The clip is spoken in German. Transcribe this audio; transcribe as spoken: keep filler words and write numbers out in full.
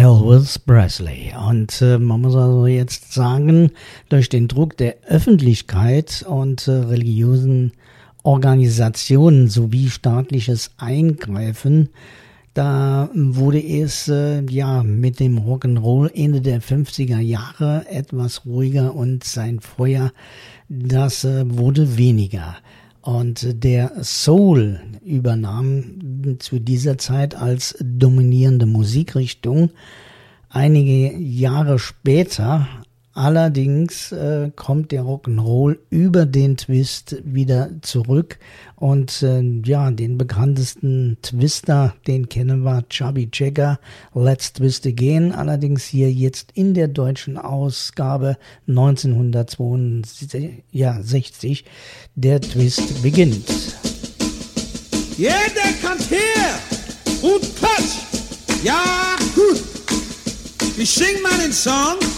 Elvis Presley. Und äh, man muss also jetzt sagen, durch den Druck der Öffentlichkeit und äh, religiösen Organisationen sowie staatliches Eingreifen, da wurde es äh, ja mit dem Rock'n'Roll Ende der fünfziger Jahre etwas ruhiger und sein Feuer, das äh, wurde weniger. Und der Soul übernahm zu dieser Zeit als dominierende Musikrichtung. Einige Jahre später allerdings äh, kommt der Rock'n'Roll über den Twist wieder zurück. Und äh, ja, den bekanntesten Twister, den kennen wir, Chubby Checker, Let's Twist Again. Allerdings hier jetzt in der deutschen Ausgabe neunzehnhundertzweiundsechzig, der Twist beginnt. Ja, der kommt her und klatscht. Ja, gut. Ich sing mal den Song.